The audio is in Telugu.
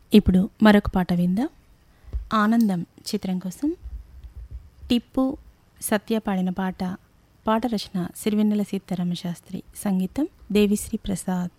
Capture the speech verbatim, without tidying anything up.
ఇప్పుడు మరొక పాట విందాం. ఆనందం చిత్రం కోసం టిప్పు సత్య పాడిన పాట. పాట రచన సిరివెన్నెల సీతారామ శాస్త్రి, సంగీతం దేవిశ్రీ ప్రసాద్.